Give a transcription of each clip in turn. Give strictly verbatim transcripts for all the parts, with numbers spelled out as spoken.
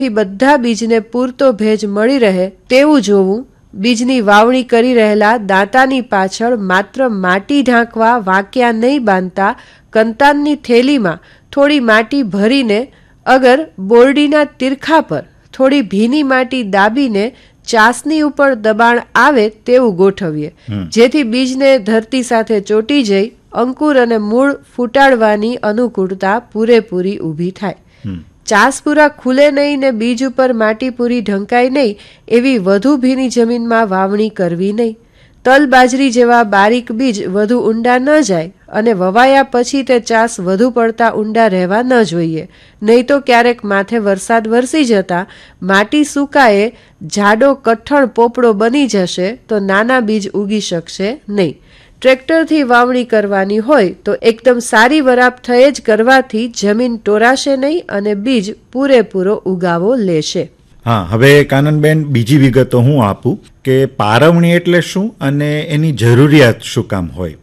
બધા બીજને પૂરતો ભેજ મળી રહે તેવું જોવું. બીજની વાવણી કરી રહેલા દાંતાની પાછળ માત્ર માટી ઢાંકવા વાંક્યા નહીં બાંધતા કંતાનની થેલીમાં થોડી માટી ભરીને અગર બોરડીના તીરખા પર થોડી ભીની માટી દાબીને ચાસની ઉપર દબાણ આવે તેવું ગોઠવીએ, જેથી બીજને ધરતી સાથે ચોંટી જઈ અંકુર અને મૂળ ફૂટાડવાની અનુકૂળતા પૂરેપૂરી ઊભી થાય. ચાસ પૂરા ખુલે નહીં ને બીજ ઉપર માટી પૂરી ઢંકાય નહીં એવી વધુ ભીની જમીનમાં વાવણી કરવી નહીં. તલ બાજરી જેવા બારીક બીજ વધુ ઊંડા ન જાય અને વવાયા પછી તે ચાસ વધુ પડતા ઊંડા રહેવા ન જોઈએ, નહીં તો ક્યારેક માથે વરસાદ વરસી જતા માટી સુકાયે જાડો કઠણ પોપડો બની જશે તો નાના બીજ ઉગી શકશે નહીં. ટ્રેક્ટરથી વાવણી કરવાની હોય તો એકદમ સારી વરાપ થયે જ કરવાથી જમીન ટોરાશે નહીં અને બીજ પૂરેપૂરો ઉગાવો લેશે. હા, હવે કાનનબેન બીજી વિગતો હું આપું કે પારવણી એટલે શું અને એની જરૂરિયાત શું કામ હોય.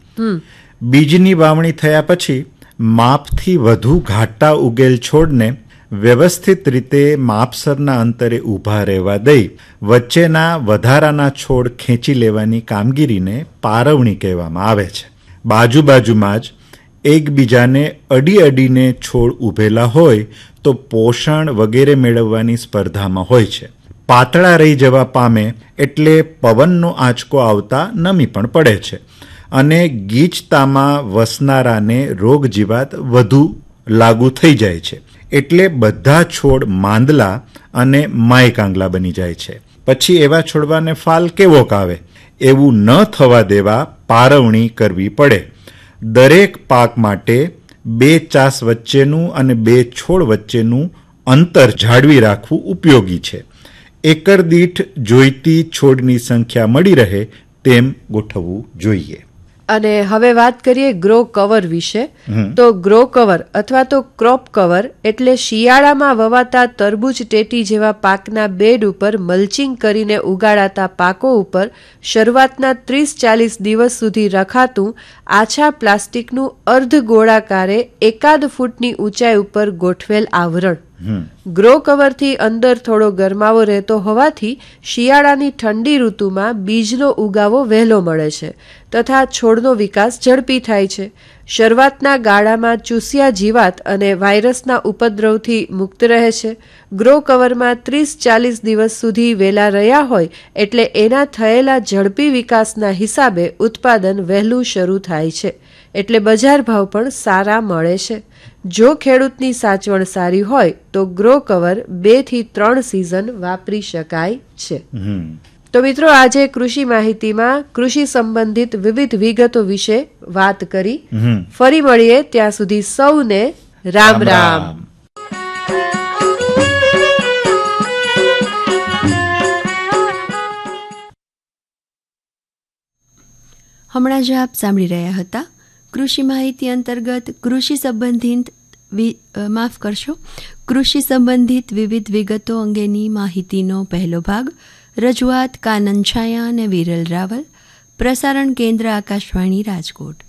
બીજની વાવણી થયા પછી માપથી વધુ ઘાટા ઉગેલ છોડને વ્યવસ્થિત રીતે માપસરના અંતરે ઊભા રહેવા દઈ વચ્ચેના વધારાના છોડ ખેંચી લેવાની કામગીરીને પારવણી કહેવામાં આવે છે. બાજુ બાજુમાં જ એકબીજાને અડી અડીને છોડ ઊભેલા હોય તો પોષણ વગેરે મેળવવાની સ્પર્ધામાં હોય છે. પાતળા રહી જવા પામે એટલે પવનનો આંચકો આવતા નમી પણ પડે છે અને ગીચતામાં વસનારાને રોગ જીવાત વધુ લાગુ થઈ જાય છે, એટલે બધા છોડ માંદલા અને માય કાંગલા બની જાય છે. પછી એવા છોડવાને ફાલ કેવોક આવે એવું ન થવા દેવા પારવણી કરવી પડે. દરેક પાક માટે બે ચાસ વચ્ચેનું અને બે છોડ વચ્ચેનું અંતર જાળવી રાખવું ઉપયોગી છે. એકર દીઠ જોઈતી છોડની સંખ્યા મળી રહે તેમ ગોઠવવું જોઈએ. અને હવે વાત કરીએ ગ્રો કવર વિશે. તો ગ્રો કવર અથવા તો ક્રોપ કવર એટલે શિયાળામાં વવાતા તરબૂચ ટેટી જેવા પાકના બેડ ઉપર મલ્ચિંગ કરીને ઉગાડાતા પાકો ઉપર શરૂઆતના ત્રીસ ચાલીસ દિવસ સુધી રખાતું આછા પ્લાસ્ટિકનું અર્ધ ગોળાકારે એકાદ ફૂટની ઊંચાઈ ઉપર ગોઠવેલ આવરણ. ગ્રો કવરથી અંદર થોડો ગરમાવો રહેતો હોવાથી શિયાળાની ઠંડી ઋતુમાં બીજનો ઉગાવો વહેલો મળે છે તથા છોડનો વિકાસ ઝડપી થાય છે. શરૂઆતના ગાળામાં ચૂસિયા જીવાત અને વાયરસના ઉપદ્રવથી મુક્ત રહે છે. ગ્રો કવરમાં ત્રીસ ચાલીસ દિવસ સુધી વેલા રહ્યા હોય એટલે એના થયેલા ઝડપી વિકાસના હિસાબે ઉત્પાદન વહેલું શરૂ થાય છે, એટલે બજાર ભાવ પણ સારા મળે છે. જો ખેડૂતની સાચવણ સારી હોય તો ગ્રો કવર બે થી ત્રણ સિઝન વાપરી શકાય છે. તો મિત્રો, આજે કૃષિ માહિતીમાં કૃષિ સંબંધિત વિવિધ વિગતો વિશે વાત કરી. ફરી મળીએ, ત્યાં સુધી સૌને રામ રામ. હમણાં જ આપ સાંભળી રહ્યા હતા કૃષિ માહિતી અંતર્ગત કૃષિ સંબંધિત માફ કરશો કૃષિ સંબંધિત વિવિધ વિગતો અંગેની માહિતીનો પહેલો ભાગ. રજૂઆત કાનન છાયા અને વિરલ રાવલ. પ્રસારણ કેન્દ્ર આકાશવાણી રાજકોટ.